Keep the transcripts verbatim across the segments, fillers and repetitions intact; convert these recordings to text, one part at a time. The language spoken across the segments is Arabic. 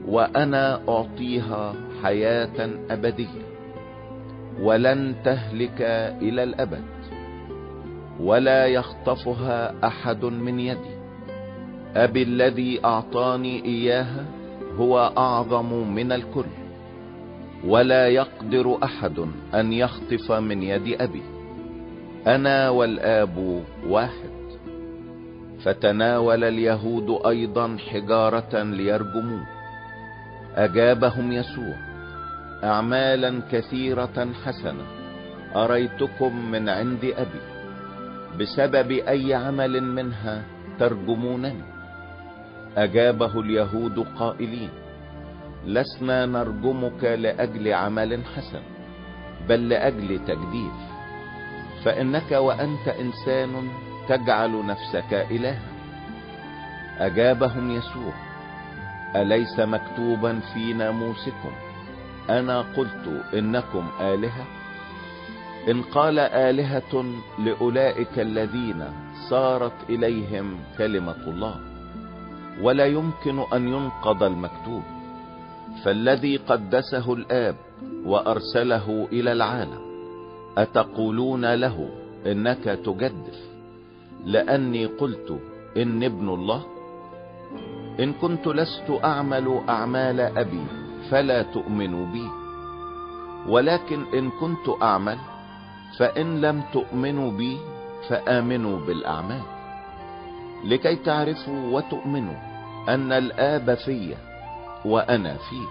وأنا أعطيها حياة أبدية ولن تهلك إلى الأبد، ولا يخطفها أحد من يدي. أبي الذي أعطاني إياها هو أعظم من الكل، ولا يقدر أحد أن يخطف من يد أبي. أنا والآب واحد. فتناول اليهود أيضا حجارة ليرجموه. أجابهم يسوع: أعمالا كثيرة حسنة أريتكم من عند أبي، بسبب أي عمل منها ترجمونني؟ أجابه اليهود قائلين: لسنا نرجمك لأجل عمل حسن، بل لأجل تجديف، فإنك وأنت إنسان تجعل نفسك إلها. أجابهم يسوع: أليس مكتوبا في ناموسكم أنا قلت إنكم آلهة؟ إن قال آلهة لأولئك الذين صارت إليهم كلمة الله، ولا يمكن أن ينقض المكتوب. فالذي قدسه الآب وأرسله إلى العالم أتقولون له إنك تجدف لأني قلت إن ابن الله؟ إن كنت لست أعمل أعمال أبي فلا تؤمنوا بي، ولكن إن كنت أعمل فإن لم تؤمنوا بي فآمنوا بالأعمال، لكي تعرفوا وتؤمنوا أن الآب في وأنا فيه.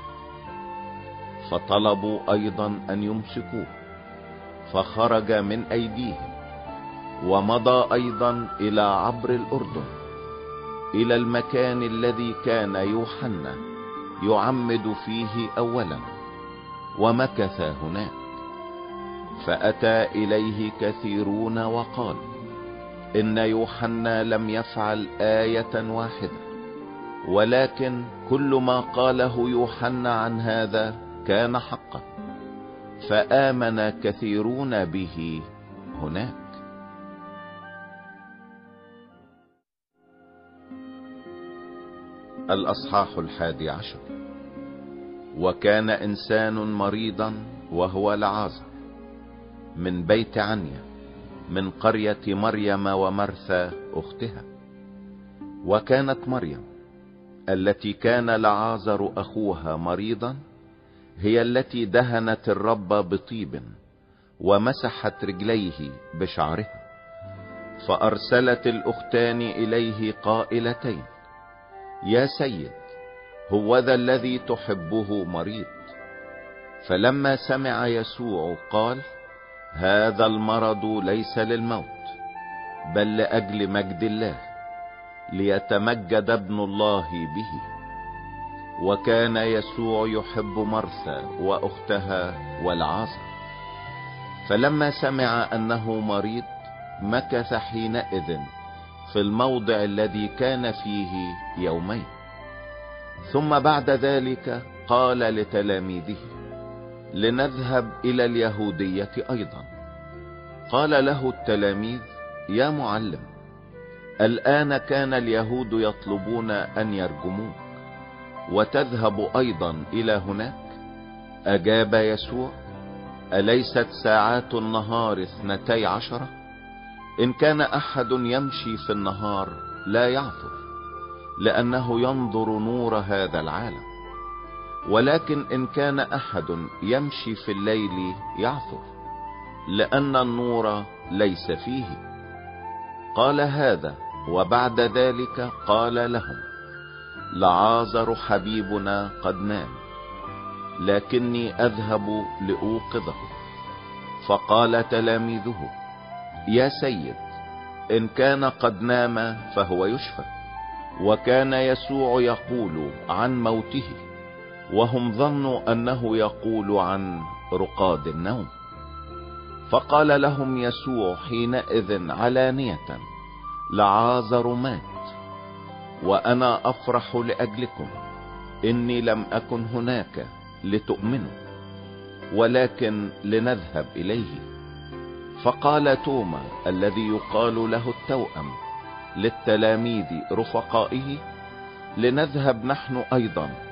فطلبوا أيضا أن يمسكوه، فخرج من أيديهم، ومضى أيضا إلى عبر الأردن إلى المكان الذي كان يوحنا يعمد فيه أولا، ومكث هناك. فأتى إليه كثيرون وقالوا: إن يوحنا لم يفعل آية واحدة، ولكن كل ما قاله يوحنا عن هذا كان حقا. فآمن كثيرون به هناك. الأصحاح الحادي عشر. وكان إنسان مريضا وهو لعازر من بيت عنيا من قرية مريم ومرثى أختها. وكانت مريم التي كان لعازر أخوها مريضا هي التي دهنت الرب بطيب ومسحت رجليه بشعرها. فأرسلت الأختان إليه قائلتين: يا سيد، هوذا الذي تحبه مريض. فلما سمع يسوع قال: هذا المرض ليس للموت، بل لأجل مجد الله، ليتمجد ابن الله به. وكان يسوع يحب مرثى وأختها والعازر. فلما سمع أنه مريض مكث حينئذ في الموضع الذي كان فيه يومين. ثم بعد ذلك قال لتلاميذه: لنذهب إلى اليهودية أيضا. قال له التلاميذ: يا معلم، الآن كان اليهود يطلبون أن يرجموك، وتذهب أيضا إلى هناك؟ أجاب يسوع: أليست ساعات النهار اثنتي عشرة؟ إن كان أحد يمشي في النهار لا يعثر، لأنه ينظر نور هذا العالم. ولكن إن كان أحد يمشي في الليل يعثر، لأن النور ليس فيه. قال هذا، وبعد ذلك قال لهم: لعازر حبيبنا قد نام، لكني أذهب لأوقظه. فقال تلاميذه: يا سيد، إن كان قد نام فهو يشفى. وكان يسوع يقول عن موته، وهم ظنوا أنه يقول عن رقاد النوم. فقال لهم يسوع حينئذ علانية: لعازر مات، وأنا أفرح لأجلكم، إني لم أكن هناك لتؤمنوا، ولكن لنذهب إليه. فقال توما الذي يقال له التوأم للتلاميذ رفقائه: لنذهب نحن أيضا